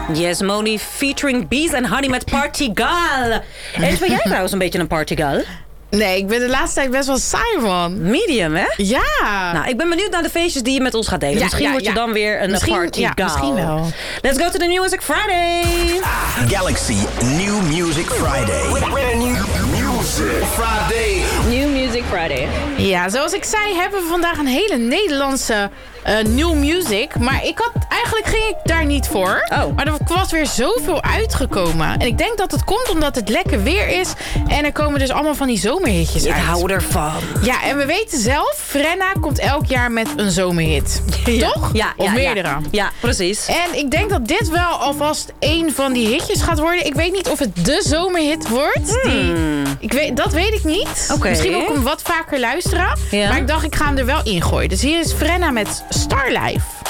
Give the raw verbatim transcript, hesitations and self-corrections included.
Yes, Moni featuring Bees and Honey met Partygal. En ben jij trouwens een beetje een Partygal? Nee, ik ben de laatste tijd best wel saai van. Medium, hè? Ja. Nou, ik ben benieuwd naar de feestjes die je met ons gaat delen. Ja, misschien ja, word je ja. dan weer een misschien, Partygal. Ja, misschien wel. Let's go to the New Music Friday. Galaxy New Music Friday. New Music Friday. New Music Friday. Ja, zoals ik zei hebben we vandaag een hele Nederlandse uh, new music. Maar ik had, eigenlijk ging ik daar niet voor. Oh. Maar er was weer zoveel uitgekomen. En ik denk dat het komt omdat het lekker weer is. En er komen dus allemaal van die zomerhitjes Ik uit. hou ervan. Ja, en we weten zelf, Frenna komt elk jaar met een zomerhit. Ja. Toch? Ja, of ja, meerdere. Ja, ja, precies. En ik denk dat dit wel alvast één van die hitjes gaat worden. Ik weet niet of het de zomerhit wordt. Hmm. Die, ik weet, dat weet ik niet. Oké. Misschien wil ik hem wat vaker luisteren. Ja. Maar ik dacht, ik ga hem er wel in gooien. Dus hier is Frenna met Starlife.